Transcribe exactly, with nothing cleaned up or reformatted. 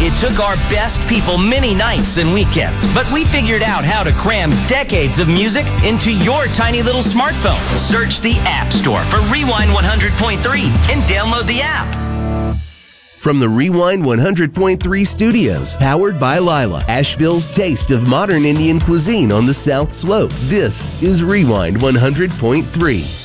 It took our best people many nights and weekends, but we figured out how to cram decades of music into your tiny little smartphone. Search the App Store for Rewind one hundred point three and download the app. From the Rewind one hundred point three studios, powered by Lila, Asheville's taste of modern Indian cuisine on the South Slope, this is Rewind one hundred point three.